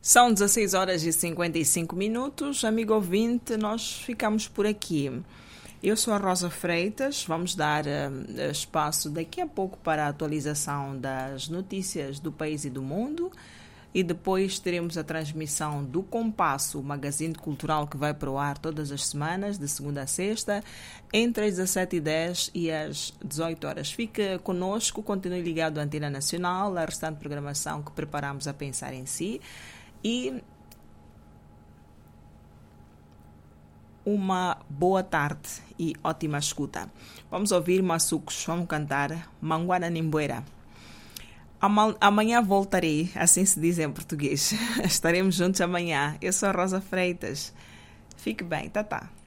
São 16 horas e 55 minutos. Amigo ouvinte, nós ficamos por aqui. Eu sou a Rosa Freitas. Vamos dar espaço daqui a pouco para a atualização das notícias do país e do mundo. E depois teremos a transmissão do Compasso, o magazine cultural que vai para o ar todas as semanas, de segunda a sexta, entre as 17h10 e as 18 horas. Fique conosco, continue ligado à Antena Nacional, a restante programação que preparamos a pensar em si. E uma boa tarde e ótima escuta. Vamos ouvir Massucos, vamos cantar Manguana Nimbuera. Amanhã voltarei, assim se diz em português. Estaremos juntos amanhã. Eu sou a Rosa Freitas. Fique bem, tá.